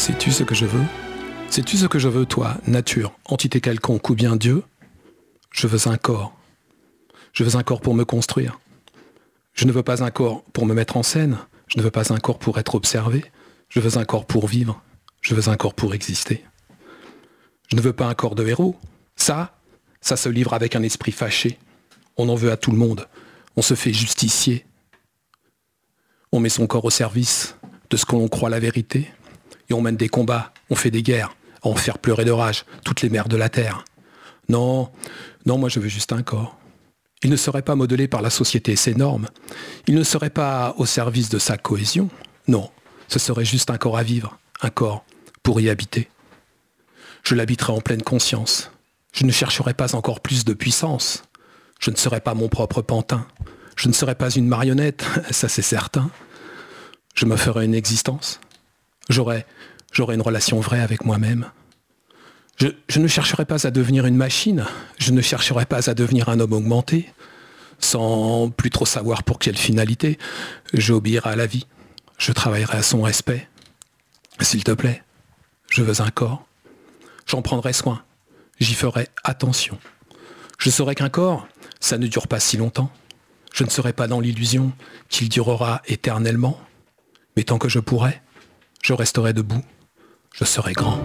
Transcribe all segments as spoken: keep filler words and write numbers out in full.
Sais-tu ce que je veux ? Sais-tu ce que je veux, toi, nature, entité quelconque ou bien Dieu ? Je veux un corps. Je veux un corps pour me construire. Je ne veux pas un corps pour me mettre en scène. Je ne veux pas un corps pour être observé. Je veux un corps pour vivre. Je veux un corps pour exister. Je ne veux pas un corps de héros. Ça, ça se livre avec un esprit fâché. On en veut à tout le monde. On se fait justicier. On met son corps au service de ce que l'on croit la vérité. Et on mène des combats, on fait des guerres, à en faire pleurer de rage toutes les mères de la terre. Non, non, moi je veux juste un corps. Il ne serait pas modelé par la société et ses normes. Il ne serait pas au service de sa cohésion. Non, ce serait juste un corps à vivre, un corps pour y habiter. Je l'habiterai en pleine conscience. Je ne chercherai pas encore plus de puissance. Je ne serai pas mon propre pantin. Je ne serai pas une marionnette, ça c'est certain. Je me ferai une existence. J'aurai, j'aurai une relation vraie avec moi-même. Je, je ne chercherai pas à devenir une machine. Je ne chercherai pas à devenir un homme augmenté. Sans plus trop savoir pour quelle finalité, j'obéirai à la vie. Je travaillerai à son respect. S'il te plaît, je veux un corps. J'en prendrai soin. J'y ferai attention. Je saurai qu'un corps, ça ne dure pas si longtemps. Je ne serai pas dans l'illusion qu'il durera éternellement. Mais tant que je pourrai, je resterai debout. Je serai grand.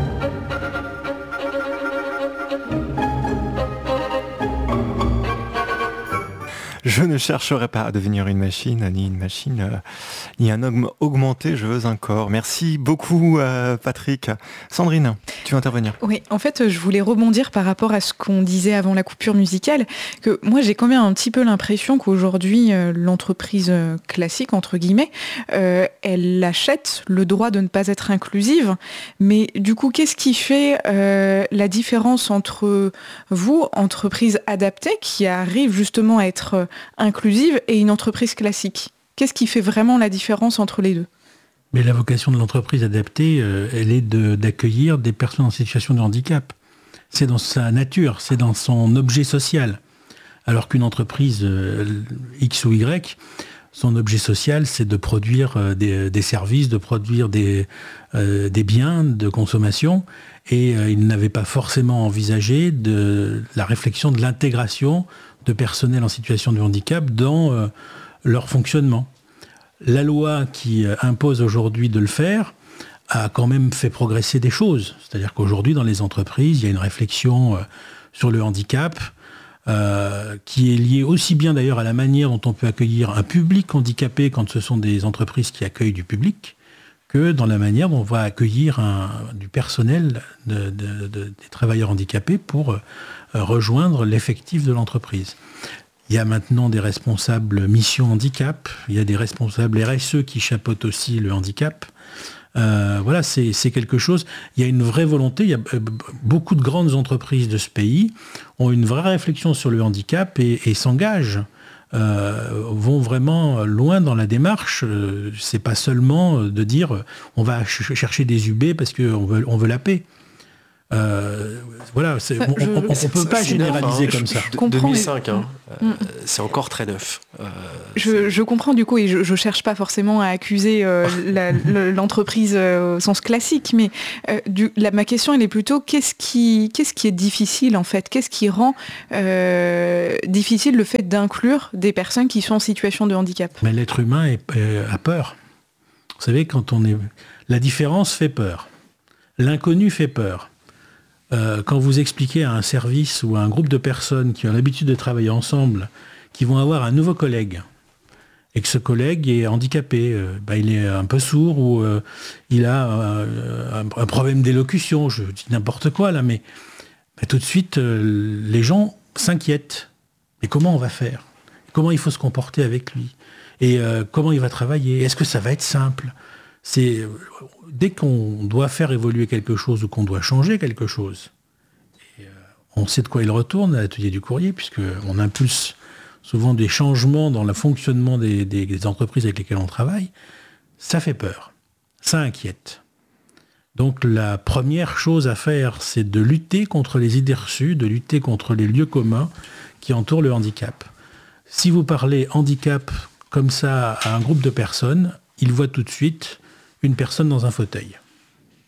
Je ne chercherai pas à devenir une machine, ni une machine, euh, ni un homme augmenté, je veux un corps. Merci beaucoup, euh, Patrick. Sandrine, tu veux intervenir ? Oui, en fait, je voulais rebondir par rapport à ce qu'on disait avant la coupure musicale, que moi, j'ai quand même un petit peu l'impression qu'aujourd'hui, euh, l'entreprise euh, classique, entre guillemets, euh, elle achète le droit de ne pas être inclusive. Mais du coup, qu'est-ce qui fait euh, la différence entre vous, entreprise adaptée, qui arrive justement à être euh, inclusive, et une entreprise classique ? Qu'est-ce qui fait vraiment la différence entre les deux ? Mais la vocation de l'entreprise adaptée, euh, elle est de, d'accueillir des personnes en situation de handicap. C'est dans sa nature, c'est dans son objet social. Alors qu'une entreprise euh, X ou Y, son objet social, c'est de produire euh, des, des services, de produire des, euh, des biens de consommation. Et euh, il n'avait pas forcément envisagé de la réflexion de l'intégration de personnel en situation de handicap dans euh, leur fonctionnement. La loi qui euh, impose aujourd'hui de le faire a quand même fait progresser des choses. C'est-à-dire qu'aujourd'hui, dans les entreprises, il y a une réflexion euh, sur le handicap euh, qui est liée aussi bien d'ailleurs à la manière dont on peut accueillir un public handicapé quand ce sont des entreprises qui accueillent du public, que dans la manière dont on va accueillir un, du personnel de, de, de, des travailleurs handicapés pour euh, rejoindre l'effectif de l'entreprise. Il y a maintenant des responsables mission handicap, il y a des responsables R S E qui chapeautent aussi le handicap. Euh, voilà, c'est, c'est quelque chose. Il y a une vraie volonté. Il y a beaucoup de grandes entreprises de ce pays ont une vraie réflexion sur le handicap et, et s'engagent, euh, vont vraiment loin dans la démarche. Euh, c'est pas seulement de dire on va ch- chercher des U B parce qu'on veut, on veut la paix. Euh, voilà, c'est, Enfin, on ne peut pas généraliser neuf, hein. comme je, ça. Je comprends, deux mille cinq, hein, mais... euh, mm. c'est encore très neuf. Euh, je, je comprends du coup, et je ne cherche pas forcément à accuser euh, la, l'entreprise euh, au sens classique, mais euh, du, la, ma question elle est plutôt qu'est-ce qui, qu'est-ce qui est difficile en fait ? Qu'est-ce qui rend euh, difficile le fait d'inclure des personnes qui sont en situation de handicap ? Mais l'être humain est, euh, a peur. Vous savez, quand on est... la différence fait peur. L'inconnu fait peur. Euh, quand vous expliquez à un service ou à un groupe de personnes qui ont l'habitude de travailler ensemble, qui vont avoir un nouveau collègue, et que ce collègue est handicapé, euh, bah, il est un peu sourd, ou euh, il a euh, un, un problème d'élocution, je dis n'importe quoi là, mais bah, tout de suite, euh, les gens s'inquiètent. Et comment on va faire ? Comment il faut se comporter avec lui ? Et euh, comment il va travailler ? Est-ce que ça va être simple ? C'est dès qu'on doit faire évoluer quelque chose ou qu'on doit changer quelque chose, et euh, on sait de quoi il retourne à l'atelier du courrier, puisqu'on impulse souvent des changements dans le fonctionnement des, des, des entreprises avec lesquelles on travaille, ça fait peur, ça inquiète. Donc la première chose à faire, c'est de lutter contre les idées reçues, de lutter contre les lieux communs qui entourent le handicap. Si vous parlez handicap comme ça à un groupe de personnes, ils voient tout de suite une personne dans un fauteuil.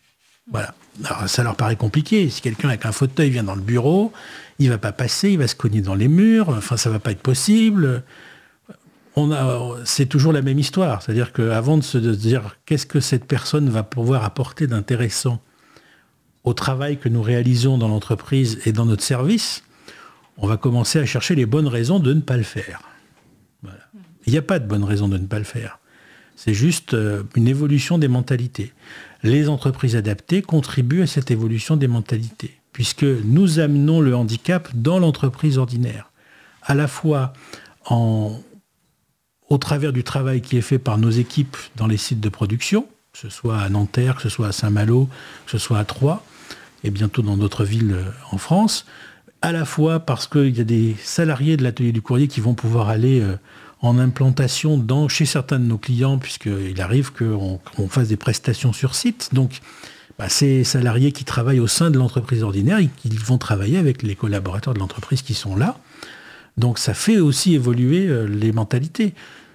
Voilà. Alors, ça leur paraît compliqué. Si quelqu'un avec un fauteuil vient dans le bureau, il ne va pas passer, il va se cogner dans les murs, enfin, ça ne va pas être possible. On a, c'est toujours la même histoire. C'est-à-dire qu'avant de se dire qu'est-ce que cette personne va pouvoir apporter d'intéressant au travail que nous réalisons dans l'entreprise et dans notre service, on va commencer à chercher les bonnes raisons de ne pas le faire. Voilà. Il n'y a pas de bonnes raisons de ne pas le faire. C'est juste une évolution des mentalités. Les entreprises adaptées contribuent à cette évolution des mentalités, puisque nous amenons le handicap dans l'entreprise ordinaire, à la fois en, au travers du travail qui est fait par nos équipes dans les sites de production, que ce soit à Nanterre, que ce soit à Saint-Malo, que ce soit à Troyes, et bientôt dans d'autres villes en France, à la fois parce qu'il y a des salariés de l'atelier du courrier qui vont pouvoir aller euh, en implantation dans, chez certains de nos clients, puisqu'il arrive qu'on, qu'on fasse des prestations sur site. Donc, bah, ces salariés qui travaillent au sein de l'entreprise ordinaire, ils, ils vont travailler avec les collaborateurs de l'entreprise qui sont là. Donc, ça fait aussi évoluer euh, les mentalités.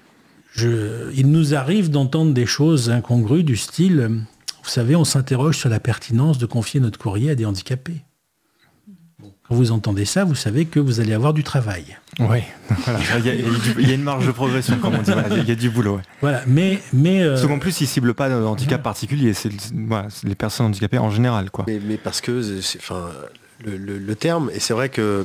Je, il nous arrive d'entendre des choses incongrues du style, euh, vous savez, on s'interroge sur la pertinence de confier notre courrier à des handicapés. Quand vous entendez ça, vous savez que vous allez avoir du travail. Oui, voilà. il, y a, il y a une marge de progression, comme on dit. Voilà. Il y a du boulot. Ouais. Voilà, mais, mais euh... Parce qu'en plus, ils ne ciblent pas de handicap ouais. particulier. C'est, voilà, c'est les personnes handicapées en général, quoi. Mais, mais parce que, c'est, enfin, le, le, le terme, et c'est vrai que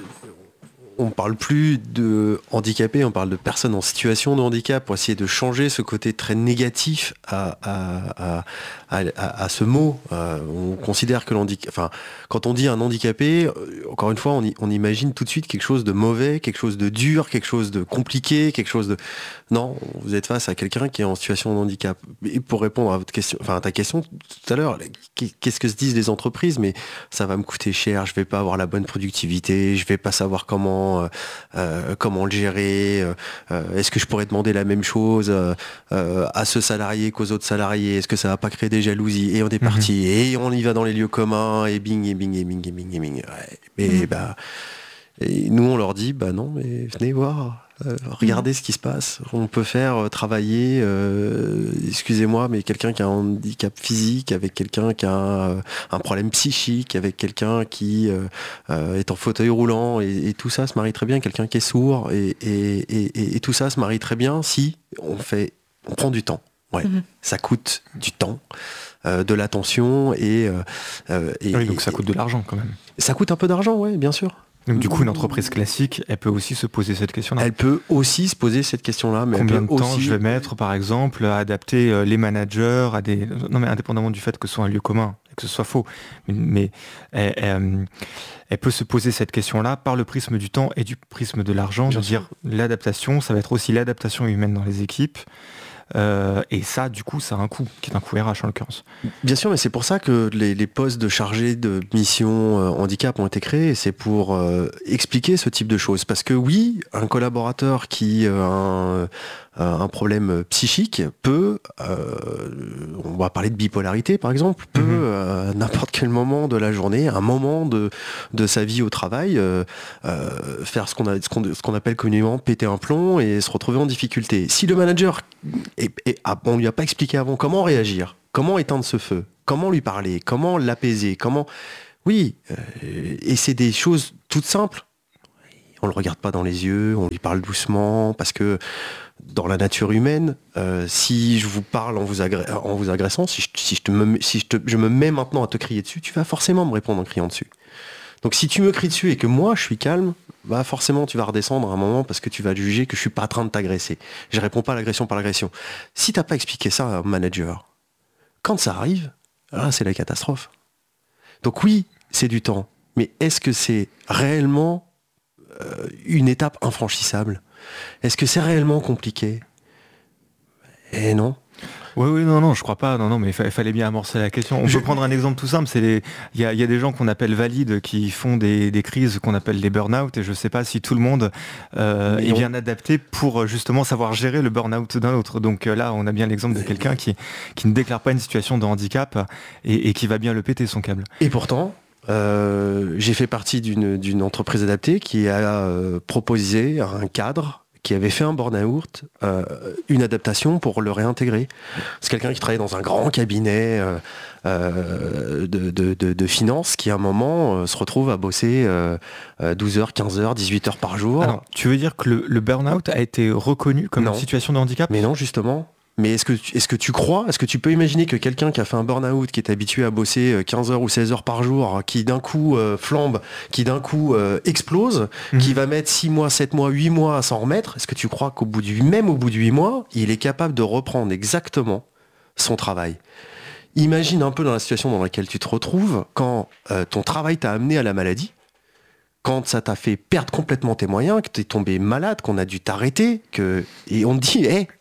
on ne parle plus de handicapés, on parle de personnes en situation de handicap pour essayer de changer ce côté très négatif à, à, à, à, à, à ce mot. Euh, on considère que l'handicap, enfin, quand on dit un handicapé, encore une fois, on, y, on imagine tout de suite quelque chose de mauvais, quelque chose de dur, quelque chose de compliqué, quelque chose de... Non, vous êtes face à quelqu'un qui est en situation de handicap. Et pour répondre à votre question, enfin à ta question tout à l'heure, qu'est-ce que se disent les entreprises ? Mais ça va me coûter cher, je vais pas avoir la bonne productivité, je vais pas savoir comment Euh, comment le gérer, euh, est-ce que je pourrais demander la même chose euh, euh, à ce salarié qu'aux autres salariés, est-ce que ça va pas créer des jalousies, et on est parti, mm-hmm. et on y va dans les lieux communs, et bing, et bing, et bing, et bing, et bing. Ouais. Mais mm-hmm. bah, et nous on leur dit, bah non, mais venez voir. Euh, regardez ce qui se passe. On peut faire euh, travailler, euh, excusez-moi, mais quelqu'un qui a un handicap physique, avec quelqu'un qui a euh, un problème psychique, avec quelqu'un qui euh, euh, est en fauteuil roulant, et, et tout ça se marie très bien. Quelqu'un qui est sourd, et, et, et, et tout ça se marie très bien si on fait, on prend du temps. Ouais, mm-hmm. Ça coûte du temps, euh, de l'attention, et, euh, et oui, donc ça coûte de l'argent quand même. Ça coûte un peu d'argent, oui, bien sûr. Donc du coup, une entreprise classique, elle peut aussi se poser cette question-là. Elle peut aussi se poser cette question-là. Mais combien elle peut de temps aussi... je vais mettre, par exemple, à adapter les managers à des... Non, mais indépendamment du fait que ce soit un lieu commun, et que ce soit faux. Mais, mais elle, elle, elle peut se poser cette question-là par le prisme du temps et du prisme de l'argent. Bien de sûr. Dire l'adaptation, ça va être aussi l'adaptation humaine dans les équipes. Euh, et ça, du coup, ça a un coût, qui est un coût R H en l'occurrence. Bien sûr, mais c'est pour ça que les, les postes de chargés de mission euh, handicap ont été créés. Et c'est pour euh, expliquer ce type de choses. Parce que oui, un collaborateur qui euh, a un, euh, un problème psychique peut, euh, on va parler de bipolarité par exemple, peut mm-hmm. euh, à n'importe quel moment de la journée, un moment de, de sa vie au travail, euh, euh, faire ce qu'on, a, ce, qu'on, ce qu'on appelle communément péter un plomb et se retrouver en difficulté. Si le manager Et, et ah, on lui a pas expliqué avant comment réagir, comment éteindre ce feu, comment lui parler, comment l'apaiser, comment... Oui, euh, et c'est des choses toutes simples. On le regarde pas dans les yeux, on lui parle doucement, parce que dans la nature humaine, euh, si je vous parle en vous, agré- en vous agressant, si, je, si, je, te me, si je, te, je me mets maintenant à te crier dessus, tu vas forcément me répondre en criant dessus. Donc si tu me cries dessus et que moi je suis calme, bah forcément tu vas redescendre à un moment parce que tu vas juger que je suis pas en train de t'agresser. Je réponds pas à l'agression par l'agression. Si t'as pas expliqué ça à un manager, quand ça arrive, là c'est la catastrophe. Donc oui, c'est du temps, mais est-ce que c'est réellement euh, une étape infranchissable ? Est-ce que c'est réellement compliqué ? Eh non. Oui, oui, non, non, je crois pas. Non, non, mais il fa- fallait bien amorcer la question. On je... peut prendre un exemple tout simple. C'est les, il y a, il y a des gens qu'on appelle valides qui font des, des crises qu'on appelle les burn-out. Et je sais pas si tout le monde euh, est on... bien adapté pour justement savoir gérer le burn-out d'un autre. Donc là, on a bien l'exemple de quelqu'un qui, qui ne déclare pas une situation de handicap et, et qui va bien le péter son câble. Et pourtant. Euh, j'ai fait partie d'une, d'une entreprise adaptée qui a euh, proposé un cadre qui avait fait un burn-out, euh, une adaptation pour le réintégrer. C'est quelqu'un qui travaillait dans un grand cabinet euh, euh, de, de, de, de finance qui à un moment euh, se retrouve à bosser euh, douze heures, quinze heures, dix-huit heures par jour. Alors, tu veux dire que le, le burn-out a été reconnu comme non. une situation de handicap ? Mais non, justement. Mais est-ce que, est-ce que tu crois, est-ce que tu peux imaginer que quelqu'un qui a fait un burn-out, qui est habitué à bosser quinze heures ou seize heures par jour, qui d'un coup euh, flambe, qui d'un coup euh, explose, mmh. qui va mettre six mois, sept mois, huit mois à s'en remettre, est-ce que tu crois qu'au bout de même au bout de huit mois, il est capable de reprendre exactement son travail ? Imagine un peu dans la situation dans laquelle tu te retrouves quand euh, ton travail t'a amené à la maladie, quand ça t'a fait perdre complètement tes moyens, que t'es tombé malade, qu'on a dû t'arrêter, que... et on te dit, hé, hey,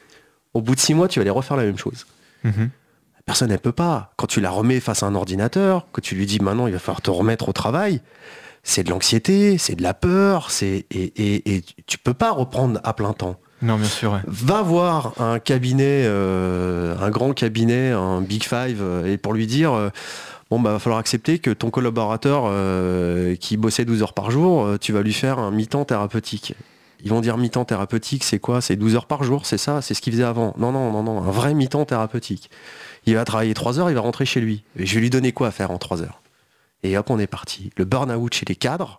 au bout de six mois, tu vas aller refaire la même chose. Mmh. La personne, elle peut pas. Quand tu la remets face à un ordinateur, que tu lui dis maintenant, il va falloir te remettre au travail, c'est de l'anxiété, c'est de la peur, c'est et, et, et tu peux pas reprendre à plein temps. Non, bien sûr. Ouais. Va voir un cabinet, euh, un grand cabinet, un Big Five, euh, et pour lui dire, euh, bon, bah, va falloir accepter que ton collaborateur euh, qui bossait douze heures par jour, euh, tu vas lui faire un mi-temps thérapeutique. Ils vont dire mi-temps thérapeutique, c'est quoi ? C'est douze heures par jour, c'est ça ? C'est ce qu'il faisait avant ? Non, non, non, non, un vrai mi-temps thérapeutique. Il va travailler trois heures, il va rentrer chez lui. Et je vais lui donner quoi à faire en trois heures ? Et hop, on est parti. Le burn-out chez les cadres,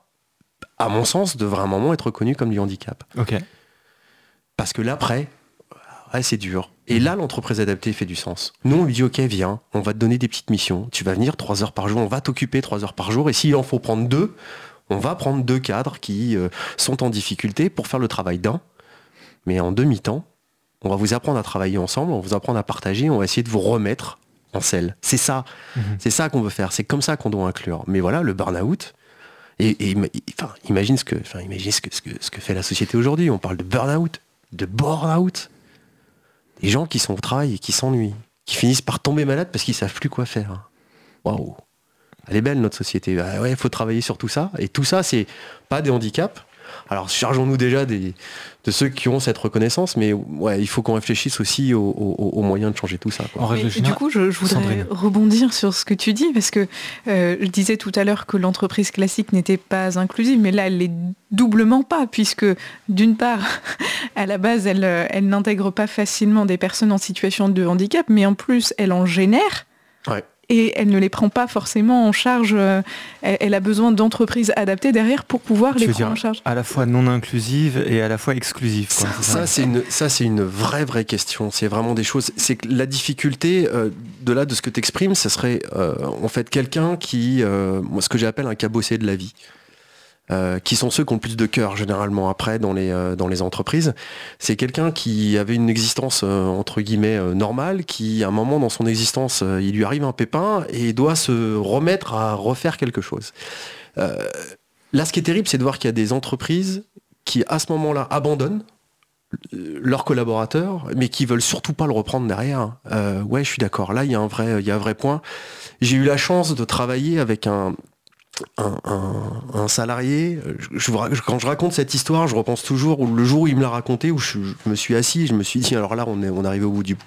à mon sens, devrait à un moment être reconnu comme du handicap. Ok. Parce que l'après, ouais, c'est dur. Et là, l'entreprise adaptée fait du sens. Nous, on lui dit, ok, viens, on va te donner des petites missions. Tu vas venir trois heures par jour, on va t'occuper trois heures par jour. Et s'il en faut prendre deux, on va prendre deux cadres qui euh, sont en difficulté pour faire le travail d'un, mais en demi-temps, on va vous apprendre à travailler ensemble, on va vous apprendre à partager, on va essayer de vous remettre en selle. C'est ça, mmh. c'est ça qu'on veut faire, c'est comme ça qu'on doit inclure. Mais voilà, le burn-out, et, et enfin, imagine, ce que, enfin, imagine ce, que, ce, que, ce que fait la société aujourd'hui. On parle de burn-out, de bore-out, des gens qui sont au travail et qui s'ennuient, qui finissent par tomber malades parce qu'ils savent plus quoi faire. Waouh! Elle est belle, notre société. Ah ouais, il faut travailler sur tout ça. Et tout ça, c'est pas des handicaps. Alors, chargeons-nous déjà des, de ceux qui ont cette reconnaissance, mais ouais, il faut qu'on réfléchisse aussi aux, aux, aux moyens de changer tout ça, quoi. Mais, du coup, je, je voudrais Sandrine. rebondir sur ce que tu dis, parce que euh, je disais tout à l'heure que l'entreprise classique n'était pas inclusive, mais là, elle l'est doublement pas, puisque d'une part, à la base, elle, elle n'intègre pas facilement des personnes en situation de handicap, mais en plus, elle en génère. Ouais. Et elle ne les prend pas forcément en charge. Euh, elle, elle a besoin d'entreprises adaptées derrière pour pouvoir tu les prendre en charge. À la fois non inclusive et à la fois exclusive. Quoi. Ça, ça, c'est une, ça, c'est une vraie, vraie question. C'est vraiment des choses. C'est que la difficulté euh, de là, de ce que tu exprimes, ce serait euh, en fait quelqu'un qui, euh, moi, ce que j'appelle un cabossé de la vie. Euh, qui sont ceux qui ont le plus de cœur généralement après dans les, euh, dans les entreprises. C'est quelqu'un qui avait une existence euh, entre guillemets euh, normale, qui à un moment dans son existence, euh, il lui arrive un pépin et doit se remettre à refaire quelque chose. Euh, là, ce qui est terrible, c'est de voir qu'il y a des entreprises qui à ce moment-là abandonnent leurs collaborateurs, mais qui veulent surtout pas le reprendre derrière. Euh, ouais, je suis d'accord. Là, il y a un vrai, il y a un vrai point. J'ai eu la chance de travailler avec un Un, un, un salarié, je, je, quand je raconte cette histoire, je repense toujours où le jour où il me l'a raconté, où je, je me suis assis, je me suis dit, alors là, on est, on est arrivé au bout du bout.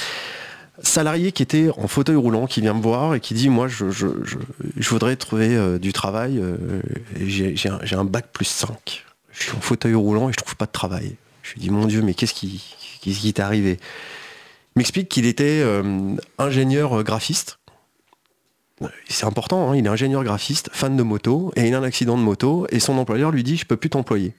Salarié qui était en fauteuil roulant, qui vient me voir et qui dit, moi, je, je, je, je voudrais trouver euh, du travail, euh, j'ai, j'ai, un, j'ai un bac plus cinq, je suis en fauteuil roulant et je trouve pas de travail. Je lui dis, mon Dieu, mais qu'est-ce qui, qu'est-ce qui t'est arrivé ? Il m'explique qu'il était euh, ingénieur graphiste. C'est important, hein, il est ingénieur graphiste, fan de moto, et il a un accident de moto, et son employeur lui dit, je peux plus t'employer.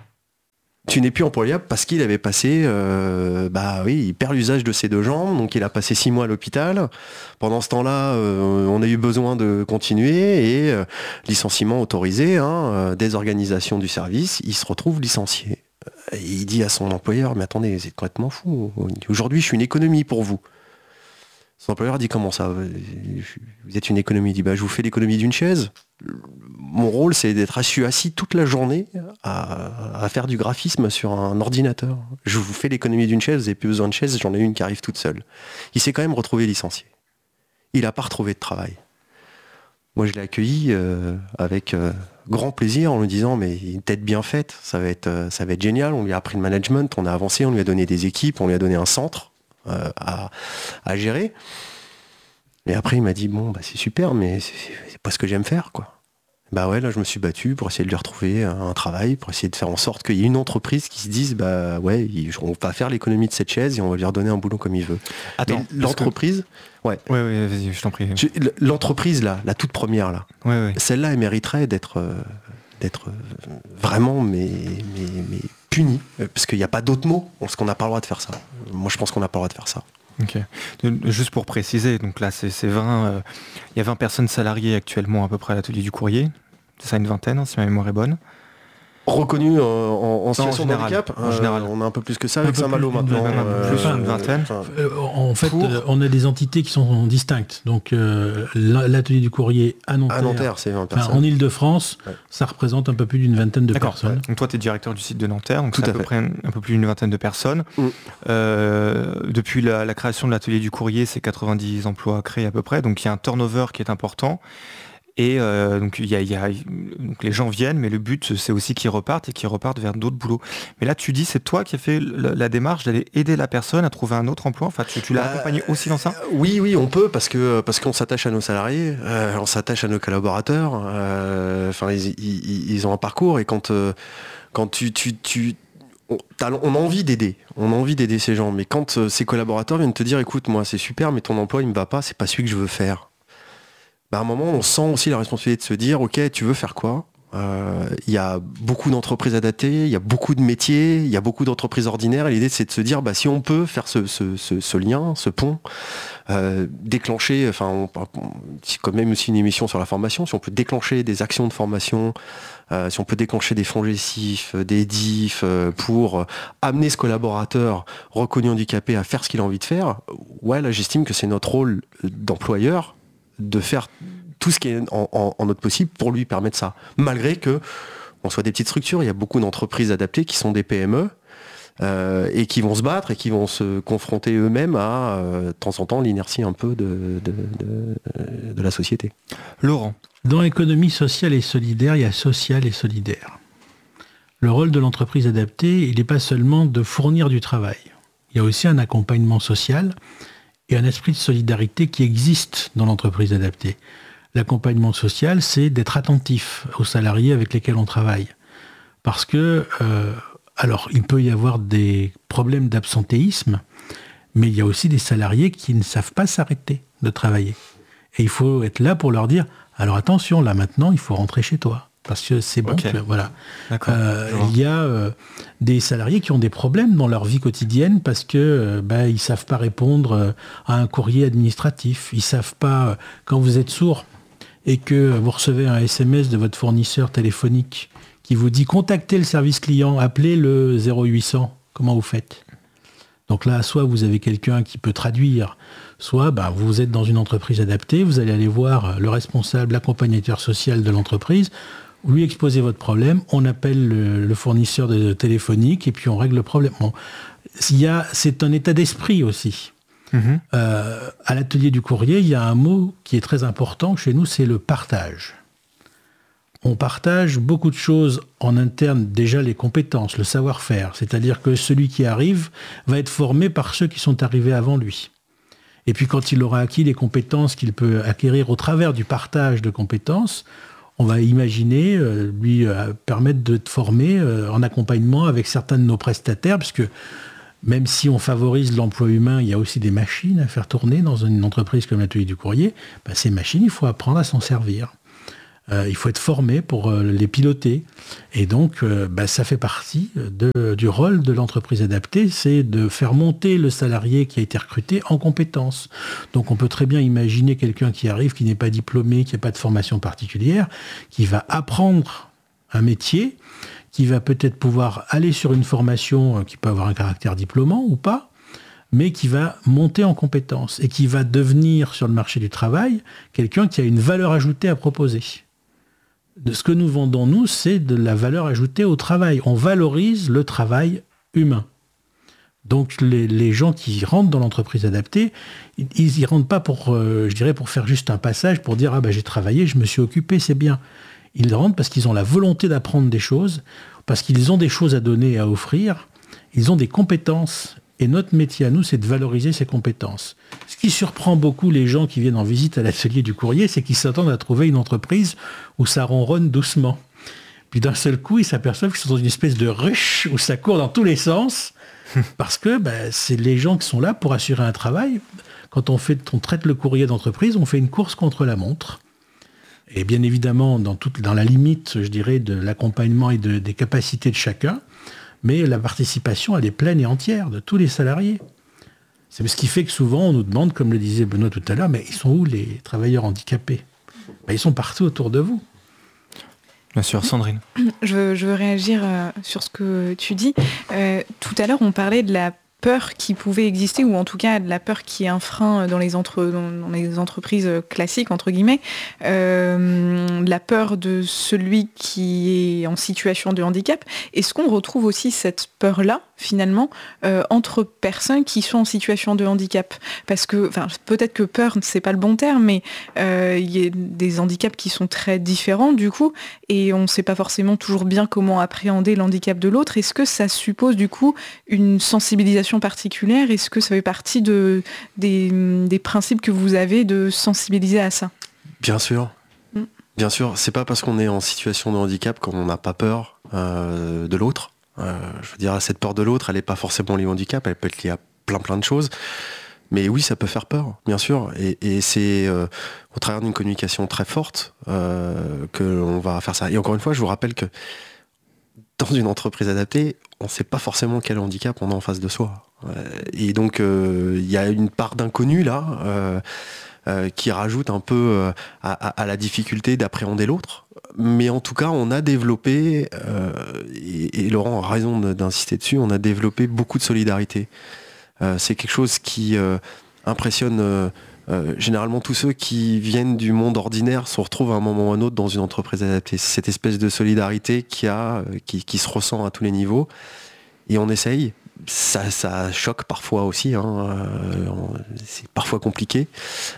Tu n'es plus employable parce qu'il avait passé, euh, bah oui, il perd l'usage de ses deux jambes, donc il a passé six mois à l'hôpital. Pendant ce temps-là, euh, on a eu besoin de continuer, et euh, licenciement autorisé, hein, euh, désorganisation du service, il se retrouve licencié. Et il dit à son employeur, mais attendez, vous êtes complètement fou, aujourd'hui je suis une économie pour vous. Son employeur dit, comment ça ? Vous êtes une économie ? Il dit, bah, je vous fais l'économie d'une chaise. Mon rôle, c'est d'être assis, assis toute la journée à, à faire du graphisme sur un ordinateur. Je vous fais l'économie d'une chaise, vous n'avez plus besoin de chaise, j'en ai une qui arrive toute seule. Il s'est quand même retrouvé licencié. Il n'a pas retrouvé de travail. Moi, je l'ai accueilli euh, avec euh, grand plaisir en lui disant, mais une tête bien faite, ça va être, euh, ça va être génial. On lui a appris le management, on a avancé, on lui a donné des équipes, on lui a donné un centre. Euh, à, à gérer. Et après il m'a dit, bon bah c'est super, mais c'est, c'est pas ce que j'aime faire, quoi. Bah ouais, là je me suis battu pour essayer de lui retrouver un travail, pour essayer de faire en sorte qu'il y ait une entreprise qui se dise bah ouais, on va faire l'économie de cette chaise et on va lui redonner un boulot comme il veut. Attends, mais l'entreprise, que... ouais. Ouais, ouais, vas-y, je t'en prie. Je, l'entreprise là, la toute première là, ouais, ouais. celle-là, elle mériterait d'être, euh, d'être euh, vraiment mais, mais, mais punie, parce qu'il n'y a pas d'autre mot, parce qu'on n'a pas le droit de faire ça. Moi je pense qu'on n'a pas le droit de faire ça. Ok. Juste pour préciser, donc là c'est, c'est vingt, il euh, y a vingt personnes salariées actuellement à peu près à l'atelier du courrier. C'est ça, une vingtaine, hein, si ma mémoire est bonne. Reconnu en, en, en situation non, en de handicap. En général, euh, on a un peu plus que ça avec Saint-Malo maintenant. Euh, plus une vingtaine. Euh, en fait, pour... on a des entités qui sont distinctes. Donc euh, l'atelier du courrier à Nanterre, à Nanterre c'est vingt personnes. Enfin, en Ile-de-France, ouais. Ça représente un peu plus d'une vingtaine de D'accord, personnes. Ouais. Donc toi, tu es directeur du site de Nanterre, donc Tout c'est à, à peu fait. près un, un peu plus d'une vingtaine de personnes. Mm. Euh, depuis la, la création de l'atelier du courrier, c'est quatre-vingt-dix emplois créés à peu près. Donc il y a un turnover qui est important. Et euh, donc, y a, y a, donc les gens viennent, mais le but c'est aussi qu'ils repartent et qu'ils repartent vers d'autres boulots. Mais là tu dis c'est toi qui as fait la, la démarche d'aller aider la personne à trouver un autre emploi. Enfin, tu, tu l'as euh, accompagné aussi dans ça ? Oui, oui, on peut parce que parce qu'on s'attache à nos salariés, euh, on s'attache à nos collaborateurs. Enfin, euh, ils, ils, ils ont un parcours et quand euh, quand tu tu, tu on, on a envie d'aider, on a envie d'aider ces gens. Mais quand euh, ces collaborateurs viennent te dire écoute moi c'est super mais ton emploi il me va pas, c'est pas celui que je veux faire. Bah à un moment, on sent aussi la responsabilité de se dire, ok, tu veux faire quoi ? Euh, y a beaucoup d'entreprises adaptées, il y a beaucoup de métiers, il y a beaucoup d'entreprises ordinaires. Et l'idée, c'est de se dire, bah, si on peut faire ce, ce, ce, ce lien, ce pont, euh, déclencher, enfin, on, c'est quand même aussi une émission sur la formation, si on peut déclencher des actions de formation, euh, si on peut déclencher des fonds G S I F, des D I F, euh, pour amener ce collaborateur reconnu handicapé à faire ce qu'il a envie de faire, ouais, là, j'estime que c'est notre rôle d'employeur de faire tout ce qui est en, en, en notre possible pour lui permettre ça. Malgré que on soit des petites structures, il y a beaucoup d'entreprises adaptées qui sont des P M E euh, et qui vont se battre et qui vont se confronter eux-mêmes à, euh, de temps en temps, l'inertie un peu de, de, de, de la société. Laurent. Dans l'économie sociale et solidaire, il y a social et solidaire. Le rôle de l'entreprise adaptée, il n'est pas seulement de fournir du travail. Il y a aussi un accompagnement social et un esprit de solidarité qui existe dans l'entreprise adaptée. L'accompagnement social, c'est d'être attentif aux salariés avec lesquels on travaille. Parce que, euh, alors, il peut y avoir des problèmes d'absentéisme, mais il y a aussi des salariés qui ne savent pas s'arrêter de travailler. Et il faut être là pour leur dire, alors attention, là maintenant, il faut rentrer chez toi. Parce que c'est bon, okay. que, voilà. Euh, il y a euh, des salariés qui ont des problèmes dans leur vie quotidienne parce que euh, bah, ils savent pas répondre euh, à un courrier administratif. Ils savent pas, euh, quand vous êtes sourd et que vous recevez un S M S de votre fournisseur téléphonique qui vous dit contactez le service client, appelez le zéro huit cents, comment vous faites ? Donc là, soit vous avez quelqu'un qui peut traduire, soit bah, vous êtes dans une entreprise adaptée, vous allez aller voir le responsable, l'accompagnateur social de l'entreprise, vous lui exposez votre problème, on appelle le, le fournisseur de téléphonique et puis on règle le problème. Bon, il y a, c'est un état d'esprit aussi. Mmh. Euh, à l'atelier du courrier, il y a un mot qui est très important chez nous, c'est le partage. On partage beaucoup de choses en interne, déjà les compétences, le savoir-faire. C'est-à-dire que celui qui arrive va être formé par ceux qui sont arrivés avant lui. Et puis quand il aura acquis les compétences qu'il peut acquérir au travers du partage de compétences, on va imaginer euh, lui euh, permettre de te former euh, en accompagnement avec certains de nos prestataires, puisque même si on favorise l'emploi humain, il y a aussi des machines à faire tourner dans une entreprise comme l'atelier du courrier. Ben, ces machines, il faut apprendre à s'en servir. Euh, il faut être formé pour euh, les piloter. Et donc, euh, bah, ça fait partie de, du rôle de l'entreprise adaptée, c'est de faire monter le salarié qui a été recruté en compétences. Donc, on peut très bien imaginer quelqu'un qui arrive, qui n'est pas diplômé, qui n'a pas de formation particulière, qui va apprendre un métier, qui va peut-être pouvoir aller sur une formation qui peut avoir un caractère diplômant ou pas, mais qui va monter en compétences et qui va devenir, sur le marché du travail, quelqu'un qui a une valeur ajoutée à proposer. De ce que nous vendons, nous, c'est de la valeur ajoutée au travail. On valorise le travail humain. Donc les, les gens qui rentrent dans l'entreprise adaptée, ils n'y rentrent pas pour, euh, je dirais, pour faire juste un passage, pour dire « Ah ben j'ai travaillé, je me suis occupé, c'est bien ». Ils rentrent parce qu'ils ont la volonté d'apprendre des choses, parce qu'ils ont des choses à donner et à offrir, ils ont des compétences Et notre métier à nous, c'est de valoriser ces compétences. Ce qui surprend beaucoup les gens qui viennent en visite à l'atelier du courrier, c'est qu'ils s'attendent à trouver une entreprise où ça ronronne doucement. Puis d'un seul coup, ils s'aperçoivent qu'ils sont dans une espèce de rush où ça court dans tous les sens, parce que ben, c'est les gens qui sont là pour assurer un travail. Quand on, fait, on traite le courrier d'entreprise, on fait une course contre la montre. Et bien évidemment, dans, toute, dans la limite, je dirais, de l'accompagnement et de, des capacités de chacun, mais la participation, elle est pleine et entière de tous les salariés. C'est ce qui fait que souvent, on nous demande, comme le disait Benoît tout à l'heure, mais ils sont où les travailleurs handicapés ? Ben, ils sont partout autour de vous. Bien sûr, Sandrine. Je veux, je veux réagir euh, sur ce que tu dis. Euh, tout à l'heure, on parlait de la peur qui pouvait exister, ou en tout cas de la peur qui est un frein dans les, entre, dans les entreprises classiques, entre guillemets, euh, de la peur de celui qui est en situation de handicap. Est-ce qu'on retrouve aussi cette peur-là, finalement, euh, entre personnes qui sont en situation de handicap ? Parce que, enfin, peut-être que peur, c'est pas le bon terme, mais euh, il y a des handicaps qui sont très différents, du coup, et on ne sait pas forcément toujours bien comment appréhender l'handicap de l'autre. Est-ce que ça suppose, du coup, une sensibilisation particulière ? Est-ce que ça fait partie de, des, des principes que vous avez de sensibiliser à ça ? Bien sûr. Mm. Bien sûr. C'est pas parce qu'on est en situation de handicap qu'on n'a pas peur euh, de l'autre. Euh, je veux dire, cette peur de l'autre, elle n'est pas forcément liée au handicap, elle peut être liée à plein plein de choses. Mais oui, ça peut faire peur, bien sûr. Et, et c'est euh, au travers d'une communication très forte euh, que l'on va faire ça. Et encore une fois, je vous rappelle que dans une entreprise adaptée, on ne sait pas forcément quel handicap on a en face de soi. Et donc, il euh, y a une part d'inconnu là, euh, euh, qui rajoute un peu euh, à, à, à la difficulté d'appréhender l'autre. Mais en tout cas, on a développé, euh, et, et Laurent a raison d'insister dessus, on a développé beaucoup de solidarité. Euh, c'est quelque chose qui euh, impressionne euh, euh, généralement tous ceux qui viennent du monde ordinaire, se retrouvent à un moment ou à un autre dans une entreprise adaptée. C'est cette espèce de solidarité qui, a, qui, qui se ressent à tous les niveaux. Et on essaye. Ça, ça choque parfois aussi, hein. euh, c'est parfois compliqué.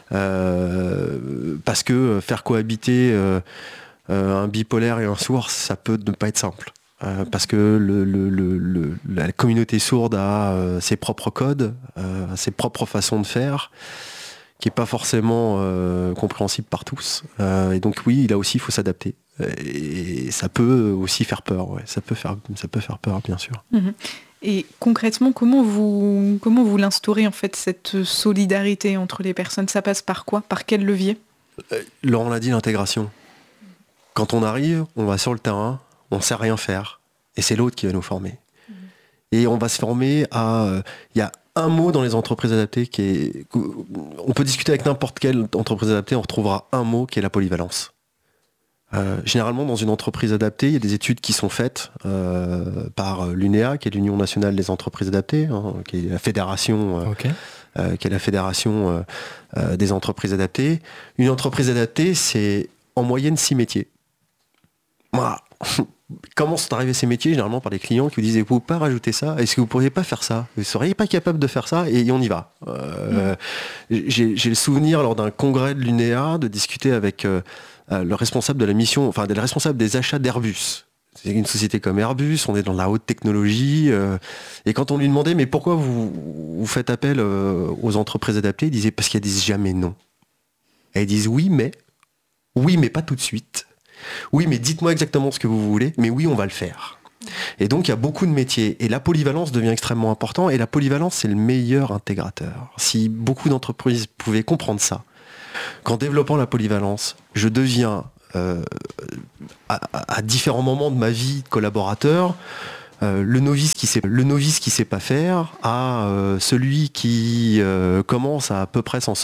Euh, parce que faire cohabiter euh, euh, un bipolaire et un sourd, ça peut ne pas être simple. Euh, parce que le, le, le, le, la communauté sourde a euh, ses propres codes, euh, ses propres façons de faire, qui n'est pas forcément euh, compréhensible par tous. Euh, et donc oui, là aussi, il faut s'adapter. Et ça peut aussi faire peur, ouais. ça, peut faire, ça peut faire peur, bien sûr. Mmh. Et concrètement, comment vous, comment vous l'instaurez, en fait, cette solidarité entre les personnes ? Ça passe par quoi ? Par quel levier ? euh, Laurent l'a dit, l'intégration. Quand on arrive, on va sur le terrain, on ne sait rien faire. Et c'est l'autre qui va nous former. Mmh. Et on va se former à... Il y a un mot dans les entreprises adaptées qui est... On peut discuter avec n'importe quelle entreprise adaptée, on retrouvera un mot qui est la polyvalence. Euh, généralement, dans une entreprise adaptée, il y a des études qui sont faites euh, par l'U N E A, qui est l'Union nationale des entreprises adaptées, hein, qui est la fédération, euh, okay. euh, qui est la fédération euh, euh, des entreprises adaptées. Une entreprise adaptée, c'est en moyenne six métiers. Voilà. Comment sont arrivés ces métiers ? Généralement par des clients qui vous disent « Vous ne pouvez pas rajouter ça ? Est-ce que vous ne pourriez pas faire ça ? Vous ne seriez pas capable de faire ça ?» Et on y va. Euh, mmh. j'ai, j'ai le souvenir, lors d'un congrès de l'U N E A, de discuter avec euh, euh, le responsable de la mission, enfin le responsable des achats d'Airbus. C'est une société comme Airbus, on est dans la haute technologie. Euh, et quand on lui demandait « Mais pourquoi vous, vous faites appel euh, aux entreprises adaptées ?» Il disait « Parce qu'elles disent jamais non. » Elles disent « Oui, mais... Oui, mais pas tout de suite. » Oui, mais dites-moi exactement ce que vous voulez, mais oui, on va le faire. Et donc, il y a beaucoup de métiers. Et la polyvalence devient extrêmement importante. Et la polyvalence, c'est le meilleur intégrateur. Si beaucoup d'entreprises pouvaient comprendre ça, qu'en développant la polyvalence, je deviens, euh, à, à différents moments de ma vie de collaborateur, euh, le novice qui sait, le novice qui sait pas faire, à euh, celui qui euh, commence à à peu près s'en sortir.